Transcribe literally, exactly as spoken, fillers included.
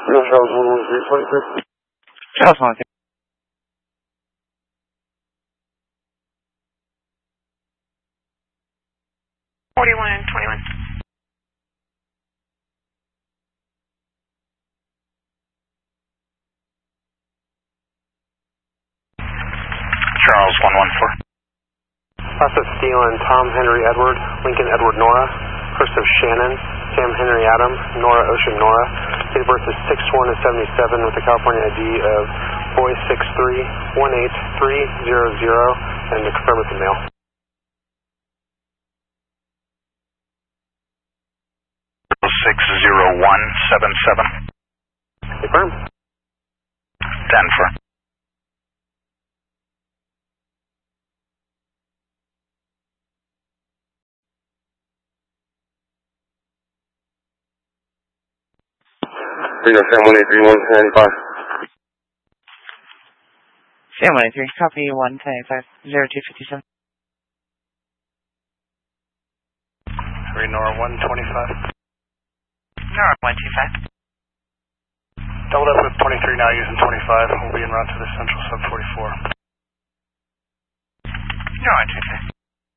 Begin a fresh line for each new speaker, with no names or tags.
Charles one one three twenty-three.
Charles one one three.
forty-one and twenty-one.
Charles one one four.
Process Steel and Tom Henry Edward, Lincoln Edward Nora, Cursive Shannon, Sam Henry Adam, Nora Ocean Nora. Date of birth is six one of seventy-seven with a California I D of boy six three one eight three zero zero and to confirm with the mail.
six zero one seven seven.
Confirm.
Denver.
Bingo, Sam one eight three one ninety-five.
Sam one eight three, copy one ten eighty-five, zero two fifty-seven.
Three Nora one twenty-five.
Nora one two five.
Doubled up with twenty-three now using twenty-five. We'll be en route to the Central Sub forty-four.
Nora one two five.